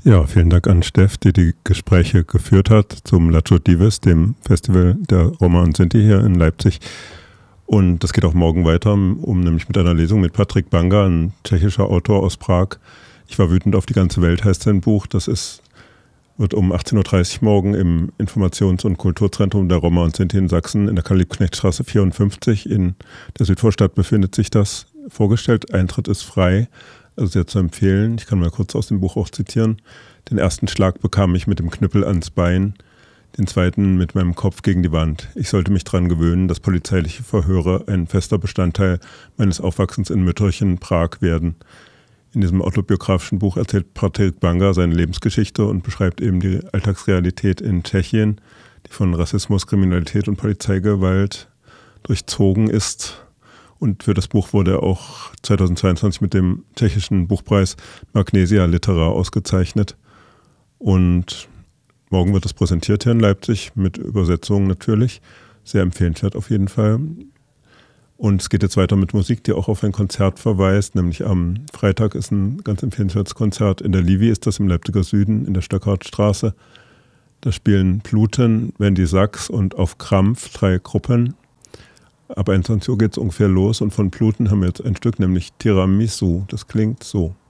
Ja, vielen Dank an Steff, die die Gespräche geführt hat zum Lacho Dives, dem Festival der Roma und Sinti hier in Leipzig. Und das geht auch morgen weiter, nämlich mit einer Lesung mit Patrik Banga, ein tschechischer Autor aus Prag. Ich war wütend auf die ganze Welt, heißt sein Buch. Wird um 18.30 Uhr morgen im Informations- und Kulturzentrum der Roma und Sinti in Sachsen in der Karl-Liebknecht-Straße 54 in der Südvorstadt befindet sich das vorgestellt. Eintritt ist frei, also sehr zu empfehlen. Ich kann mal kurz aus dem Buch auch zitieren. Den ersten Schlag bekam ich mit dem Knüppel ans Bein, den zweiten mit meinem Kopf gegen die Wand. Ich sollte mich daran gewöhnen, dass polizeiliche Verhöre ein fester Bestandteil meines Aufwachsens in Mütterchen Prag werden. In diesem autobiografischen Buch erzählt Patrik Banga seine Lebensgeschichte und beschreibt eben die Alltagsrealität in Tschechien, die von Rassismus, Kriminalität und Polizeigewalt durchzogen ist. Und für das Buch wurde er auch 2022 mit dem tschechischen Buchpreis Magnesia Litera ausgezeichnet. Und morgen wird es präsentiert hier in Leipzig, mit Übersetzungen natürlich. Sehr empfehlenswert auf jeden Fall. Und es geht jetzt weiter mit Musik, die auch auf ein Konzert verweist, nämlich am Freitag ist ein ganz empfehlenswertes Konzert. In der Livi ist das im Leipziger Süden, in der Stöckartstraße. Da spielen Pluten, Wendy Sachs und Auf Krampf 3 Gruppen. Ab 21 Uhr geht es ungefähr los und von Pluten haben wir jetzt ein Stück, nämlich Tiramisu. Das klingt so.